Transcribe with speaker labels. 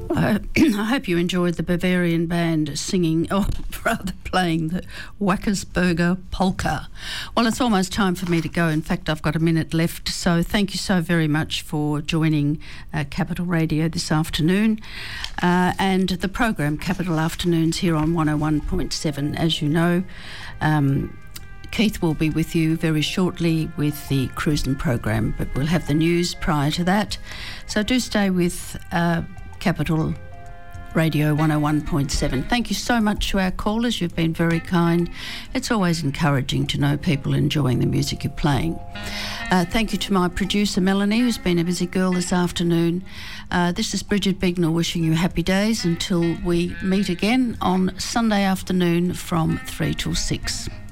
Speaker 1: I hope you enjoyed the Bavarian band singing, or rather playing, the Wackersberger Polka. Well, it's almost time for me to go. In fact, I've got a minute left. So thank you so very much for joining Capital Radio this afternoon. And the program Capital Afternoons here on 101.7, as you know. Keith will be with you very shortly with the Cruisin' program, but we'll have the news prior to that. So do stay with Capital Radio 101.7. Thank you so much to our callers. You've been very kind. It's always encouraging to know people enjoying the music you're playing. Thank you to my producer Melanie, who's been a busy girl this afternoon. This is Bridget Bignell wishing you happy days until we meet again on Sunday afternoon from 3 till 6.